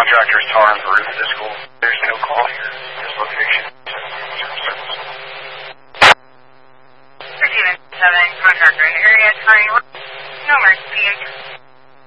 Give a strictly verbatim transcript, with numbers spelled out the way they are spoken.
Contractors tarring the roof of this school. There's no call here. This location. thirteen seven, contractor in the area, tarring. No emergency.